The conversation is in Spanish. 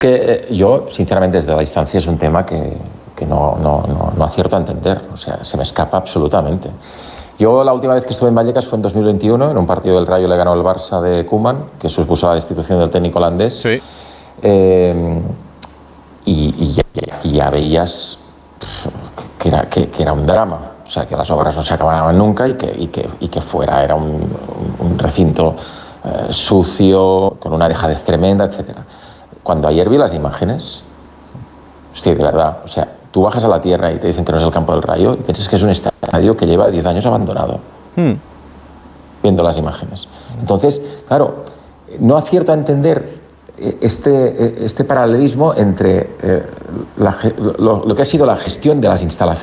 Yo, sinceramente, desde la distancia es un tema que no acierto a entender. O sea, se me escapa absolutamente. Yo la última vez que estuve en Vallecas fue en 2021, en un partido del Rayo le ganó el Barça de Koeman, que supuso la destitución del técnico holandés. Sí. Y ya veías que era un drama. O sea, que las obras no se acababan nunca y que fuera era un recinto sucio, con una dejadez tremenda, etc. Cuando ayer vi las imágenes, hostia, de verdad, o sea, tú bajas a la tierra y te dicen que no es el campo del Rayo y piensas que es un estadio que lleva 10 años abandonado, viendo las imágenes. Entonces, claro, no acierto a entender este paralelismo entre lo que ha sido la gestión de las instalaciones